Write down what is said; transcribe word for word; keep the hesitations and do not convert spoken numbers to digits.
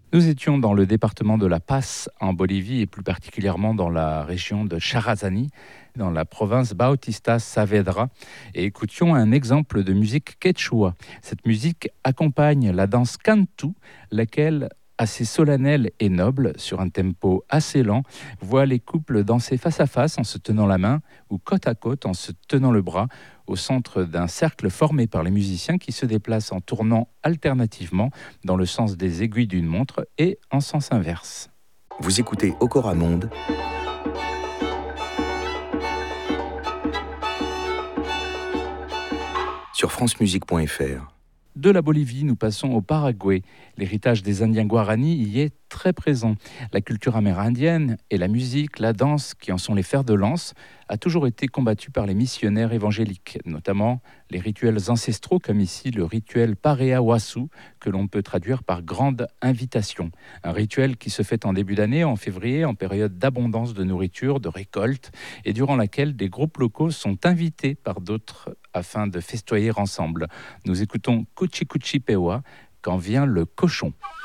Nous étions dans le département de La Paz, en Bolivie, et plus particulièrement dans la région de Charazani, dans la province Bautista Saavedra, et écoutions un exemple de musique quechua. Cette musique accompagne la danse cantu, laquelle, assez solennelle et noble, sur un tempo assez lent, voit les couples danser face à face en se tenant la main ou côte à côte en se tenant le bras, au centre d'un cercle formé par les musiciens qui se déplacent en tournant alternativement dans le sens des aiguilles d'une montre et en sens inverse. Vous écoutez Okora Monde sur francemusique point f r. De la Bolivie, nous passons au Paraguay. L'héritage des Indiens Guarani y est très présent. La culture amérindienne et la musique, la danse, qui en sont les fers de lance, a toujours été combattue par les missionnaires évangéliques, notamment les rituels ancestraux, comme ici le rituel Parea Wasu, que l'on peut traduire par grande invitation. Un rituel qui se fait en début d'année, en février, en période d'abondance de nourriture, de récolte, et durant laquelle des groupes locaux sont invités par d'autres afin de festoyer ensemble. Nous écoutons Cuchi Cuchi Pewa, quand vient le cochon.